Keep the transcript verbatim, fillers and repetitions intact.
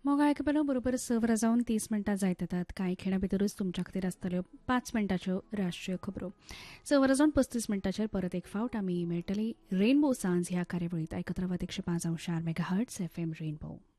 मोग आयकपेलो बरोबर स वरां जावन तीस मिनटां जायत येतात. कांय खिणां भितरूच तुमच्या खातीर आसतल्यो पांच मिनटाच्यो राष्ट्रीय खबरो. स वरां जावन पस्तीस मिनटाचेर परत एक फावट आमी मेळटली रेनबो सांज ह्या कार्यावळीत. आयकत रावात एकशे पांच अंश चार mega hertz F M rainbow.